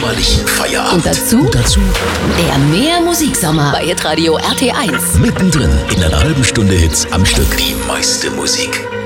sommerlichen Feierabend. Und dazu der Mehr-Musiksommer bei Hitradio RT1. Mittendrin in einer halben Stunde Hits am Stück. Die meiste Musik.